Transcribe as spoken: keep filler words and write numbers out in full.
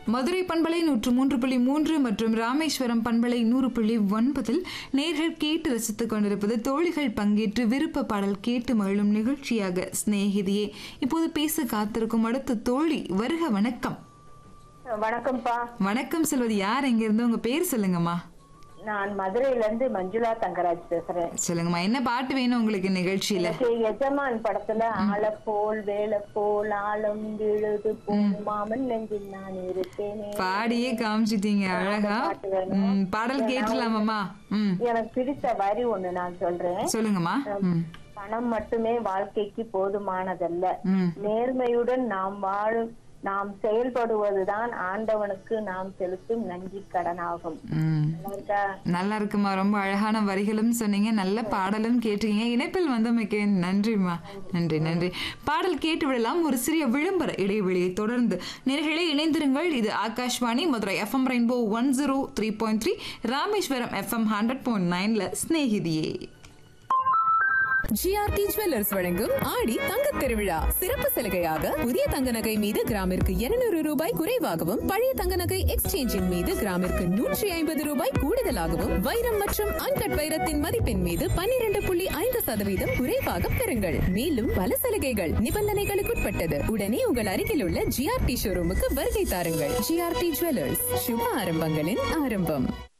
மதுரை பண்பலை நூற்று மூன்று புள்ளி மூன்று மற்றும் ராமேஸ்வரம் பண்பலை நூறு புள்ளி ஒன்பதில் நேர்கள் கேட்டு ரசித்துக் கொண்டிருப்பது தோழிகள் பங்கேற்று விருப்ப பாடல் கேட்டு மகிழும் நிகழ்ச்சியாக சிநேகிதியே. இப்போது பேச காத்திருக்கும் அடுத்த தோழி வருக. வணக்கம். வணக்கம்ப்பா. வணக்கம் செல்வது. யார் எங்க இருந்து? உங்க பேர் சொல்லுங்கம்மா. நான் மதுரையில இருந்து மஞ்சுளா தங்கராஜ் பேசுறேன். சொல்லுங்கம்மா, என்ன பாட்டு வேணும் உங்களுக்கு நிகழ்ச்சியில? எஜமான் படத்துல ஆள போல் வேலை போல் ஆழம் விழுது மாமன் நெஞ்சில் நான் இருக்கேனே பாடியே காமிச்சிட்டீங்க அழகா. பாடல் கேட்கலாமாம்மா? எனக்கு பிடித்த வரி ஒண்ணு நான் சொல்றேன், சொல்லுங்கம்மா. பணம் மட்டுமே வாழ்க்கைக்கு போதுமானதல்ல, நேர்மையுடன் நாம் வாழும் நாம் செயல்படுவதுதான் ஆண்டவனுக்கு நாம் செலுத்தும் நன்றி கடனாகும். நல்லா இருக்குமா, ரொம்ப அழகான வரிகளும் சொன்னீங்க, நல்ல பாடலும் கேட்டீங்க. இணைப்பில் வந்தமைக்கு நன்றிமா. நன்றி நன்றி. பாடல் கேட்டு விடலாம். ஒரு சிறிய விளம்பர இடைவெளியை தொடர்ந்து நேயர்களே இணைந்திருங்கள். இது Akashvani Madurai FM rainbow one zero three point three, Rameswaram FM hundred point நைன்ல சிநேகிதியே. ஜிஆர்டி ஜுவல்லர்ஸ் வழங்கும் ஆடி தங்க திருவிழா சிறப்பு சலுகையாக புதிய தங்க நகை மீது கிராமிற்கு இருநூறு ரூபாய் குறைவாகவும், பழைய தங்க நகை எக்ஸ்சேஞ்சின் மீது கிராமிற்கு நூற்றி ஐம்பது ரூபாய் கூடுதலாகவும், வைரம் மற்றும் அன்கட் வைரத்தின் மதிப்பின் மீது பன்னிரண்டு புள்ளி ஐந்து சதவீதம் குறைவாக பெறுங்கள். மேலும் பல சலுகைகள் நிபந்தனைகளுக்குட்பட்டது. உடனே உங்கள் அருகில் உள்ள ஜிஆர்டி ஷோரூமுக்கு வருகை தாருங்கள். ஜிஆர்டி ஜுவல்லர்ஸ், சுப ஆரம்பங்களின் ஆரம்பம்.